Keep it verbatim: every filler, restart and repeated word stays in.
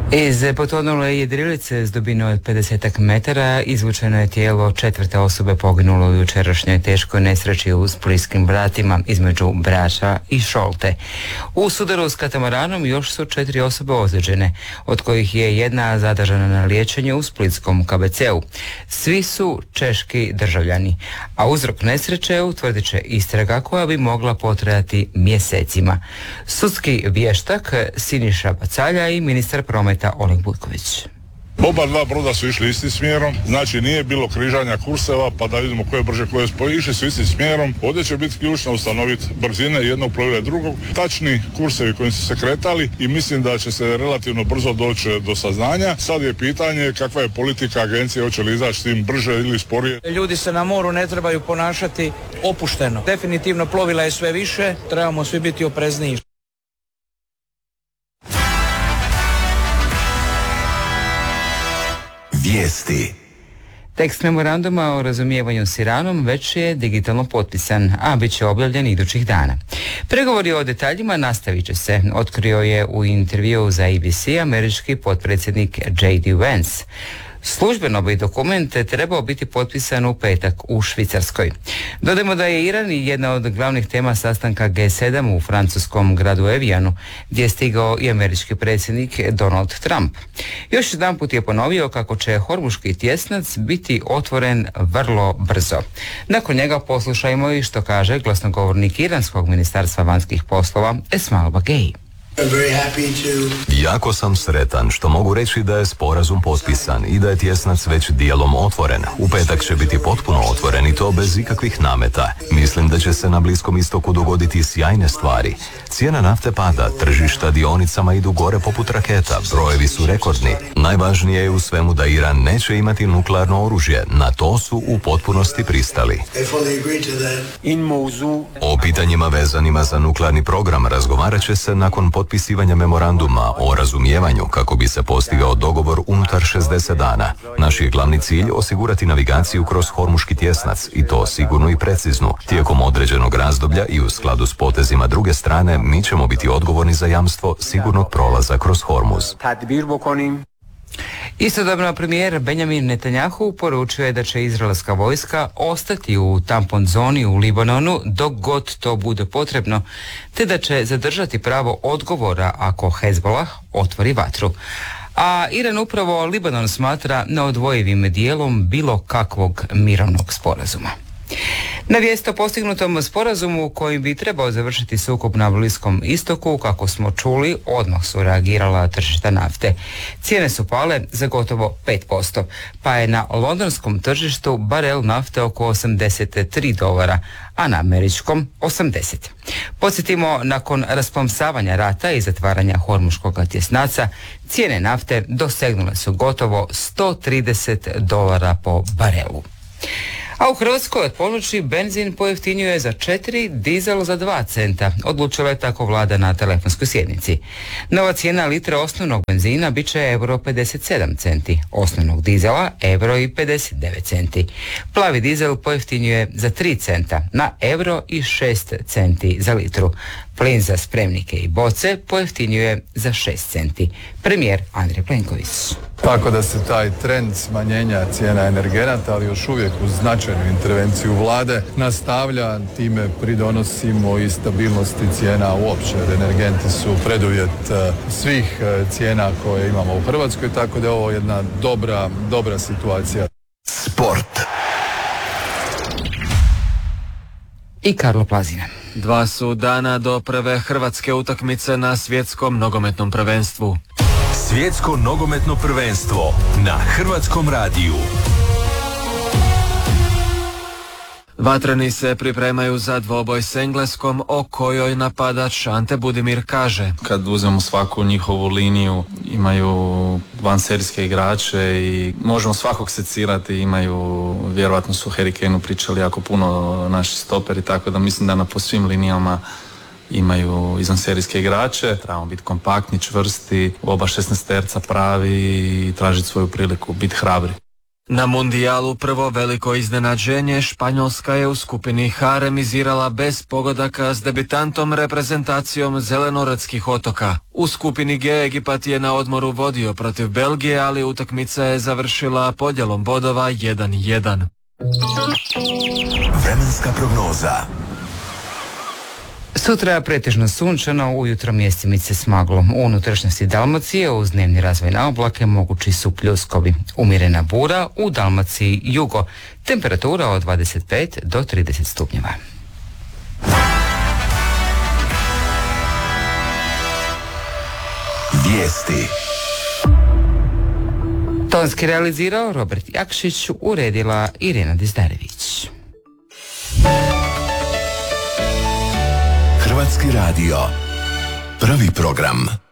Iz potonule jedrilice s dubinom od pedeset metara izvučeno je tijelo četvrte osobe poginulo u jučerašnjoj teškoj nesreći u Splitskim Bratima između Brača i Šolte. U sudaru s katamaranom još su četiri osobe ozlijeđene, od kojih je jedna zadržana na liječenju u splitskom K B C-u. Svi su češki državljani, a uzrok nesreće utvrdit će istraga koja bi mogla potrajati mjesecima. Sudski vještak Siniša Bacalja i ministar prometa Oleg Butković. Oba dva broda su išli istim smjerom, znači nije bilo križanja kurseva pa da vidimo ko je brže, ko je spoj, išli su istim smjerom. Ovdje će biti ključno ustanoviti brzine jednog plovila i drugog, tačni kursevi kojim su se kretali i mislim da će se relativno brzo doći do saznanja. Sad je pitanje kakva je politika agencije, hoće li izaći s tim brže ili sporije. Ljudi se na moru ne trebaju ponašati opušteno. Definitivno plovila je sve više, trebamo svi biti oprezniji. Vijesti. Tekst memoranduma o razumijevanju s Iranom već je digitalno potpisan, a bit će objavljen idućih dana. Pregovori o detaljima nastavit će se, otkrio je u intervjuu za A B C američki potpredsjednik J D Vance. Službeno bi dokument trebao biti potpisan u petak u Švicarskoj. Dodajmo da je Iran jedna od glavnih tema sastanka G sedam u francuskom gradu Evijanu, gdje je stigao i američki predsjednik Donald Trump. Još jedanput je ponovio kako će Hormuški tjesnac biti otvoren vrlo brzo. Nakon njega poslušajmo i što kaže glasnogovornik iranskog ministarstva vanjskih poslova Esmail Bagei. Jako sam sretan što mogu reći da je sporazum potpisan i da je tjesnac već dijelom otvoren. U petak će biti potpuno otvoren i to bez ikakvih nameta. Mislim da će se na Bliskom istoku dogoditi sjajne stvari. Cijena nafte pada, tržišta dionicama idu gore poput raketa, brojevi su rekordni. Najvažnije je u svemu da Iran neće imati nuklearno oružje. Na to su u potpunosti pristali. O pitanjima vezanima za nuklearni program razgovarat će se nakon potpisivanja memoranduma o razumijevanju kako bi se postigao dogovor unutar šezdeset dana. Naš je glavni cilj osigurati navigaciju kroz Hormuški tjesnac i to sigurno i preciznu. Tijekom određenog razdoblja i u skladu s potezima druge strane mi ćemo biti odgovorni za jamstvo sigurnog prolaza kroz Hormuz. Istodobno premijer Benjamin Netanjahu poručio je da će izraelska vojska ostati u tampon zoni u Libanonu dok god to bude potrebno, te da će zadržati pravo odgovora ako Hezbollah otvori vatru. A Iran upravo Libanon smatra neodvojivim dijelom bilo kakvog mirovnog sporazuma. Na vijest o postignutom sporazumu kojim bi trebao završiti sukob na Bliskom istoku, kako smo čuli, odmah su reagirala tržišta nafte. Cijene su pale za gotovo pet posto, pa je na londonskom tržištu barel nafte oko osamdeset tri dolara, a na američkom osamdeset. Podsjetimo, nakon rasplamsavanja rata i zatvaranja Hormuškog tjesnaca, cijene nafte dosegnule su gotovo sto trideset dolara po barelu. A u Hrvatskoj od ponoći benzin pojeftinjuje za četiri, dizel za dva centa. Odlučila je tako vlada na telefonskoj sjednici. Nova cijena litra osnovnog benzina bit će euro pedeset sedam centi, osnovnog dizela euro i pedeset devet centi. Plavi dizel pojeftinjuje za tri centa, na euro i šest centi za litru. Plin za spremnike i boce pojeftinjuje za šest centi. Premijer Andrej Plenković. Tako da se taj trend smanjenja cijena energenata, ali još uvijek uz značajnu intervenciju vlade, nastavlja, time pridonosimo i stabilnosti cijena uopće. Energenti su preduvjet svih cijena koje imamo u Hrvatskoj, tako da je ovo jedna dobra, dobra situacija. Sport. I Karlo Plazina. Dva su dana do prve hrvatske utakmice na svjetskom nogometnom prvenstvu. Svjetsko nogometno prvenstvo na Hrvatskom radiju. Vatreni se pripremaju za dvoboj s Engleskom, o kojoj napadač Ante Budimir kaže: kad uzmemo svaku njihovu liniju, imaju vanserijske igrače i možemo svakog secirati, imaju, vjerojatno su Harry Kaneu pričali jako puno naši stoperi, tako da mislim da na po svim linijama imaju izvanserijske igrače. Trebamo biti kompaktni, čvrsti, oba šesnaesterca pravi i tražiti svoju priliku, biti hrabri. Na mundijalu prvo veliko iznenađenje, Španjolska je u skupini H remizirala bez pogodaka s debitantom reprezentacijom Zelenorodskih otoka. U skupini G Egipat je na odmoru vodio protiv Belgije, ali utakmica je završila podjelom bodova jedan jedan. Vremenska prognoza. Sutra pretežno sunčano, ujutro mjestimice s maglom. U unutrašnjosti Dalmacije uz dnevni razvoj na oblake mogući su pljuskovi. Umjerena bura u Dalmaciji jugo. Temperatura od dvadeset pet do trideset stupnjeva. Vijesti. Tonski realizirao Robert Jakšić, uredila Irina Dizdarević. Hrvatski radio. Prvi program.